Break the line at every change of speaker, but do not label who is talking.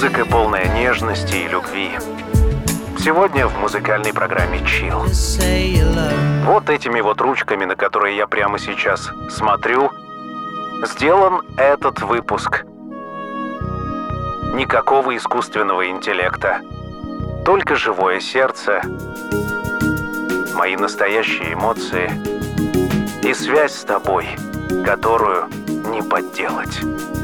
Музыка, полная нежности и любви. Сегодня в музыкальной программе «Chill». Вот этими вот ручками, на которые я прямо сейчас смотрю, сделан этот выпуск. Никакого искусственного интеллекта, только живое сердце, мои настоящие эмоции и связь с тобой, которую не подделать.